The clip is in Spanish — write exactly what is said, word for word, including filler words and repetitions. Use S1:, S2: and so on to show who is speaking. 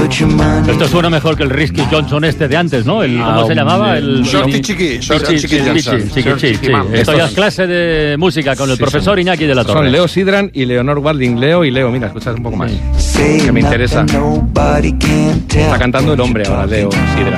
S1: Esto suena mejor que el Risky Johnson este de antes, ¿no? El, ¿Cómo ah, se llamaba? El
S2: Shorty Chiqui. Shorty Chiqui Johnson.
S1: Esto ya es clase de música con el sí, profesor son, Iñaki de la Torre.
S3: Son Leo Sidran y Leonor Walding. Leo y Leo, mira, escuchas un poco más. Sí. Que me interesa. Está cantando el hombre ahora, Leo Sidran.